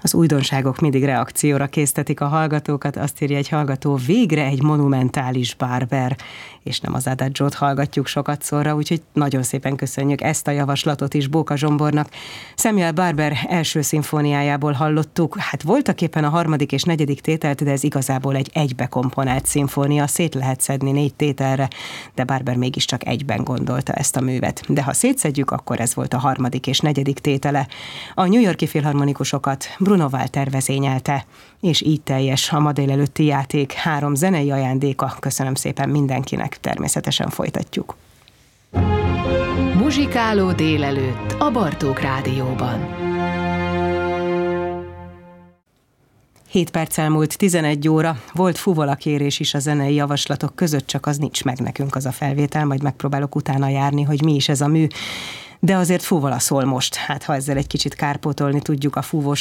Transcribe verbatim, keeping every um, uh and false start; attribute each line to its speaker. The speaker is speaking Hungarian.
Speaker 1: Az újdonságok mindig reakcióra késztetik a hallgatókat, azt írja egy hallgató, végre egy monumentális Barber, és nem az Adagio-t hallgatjuk sokat szorra, úgyhogy nagyon szépen köszönjük ezt a javaslatot is Bóka Zsombornak. Samuel Barber első szimfóniájából hallottuk, hát voltak éppen a harmadik és negyedik tételt, de ez igazából egy egybekomponált szimfónia, szét lehet szedni négy tételre, de Barber mégiscsak egyben gondolta ezt a művet. De ha szétszedjük, akkor ez volt a harmadik és negyedik tétele. A New York-i filharmonikusokat Bruno Walter vezényelte, és így teljes a ma délelőtti játék három zenei ajándéka. Köszönöm szépen mindenkinek, természetesen folytatjuk.
Speaker 2: Muzsikáló délelőtt a Bartók Rádióban.
Speaker 1: hét perc elmúlt tizenegy óra, volt fuvolakérés is a zenei javaslatok között, csak az nincs meg nekünk az a felvétel, majd megpróbálok utána járni, hogy mi is ez a mű. De azért fuvola szól most, hát ha ezzel egy kicsit kárpótolni tudjuk a fúvós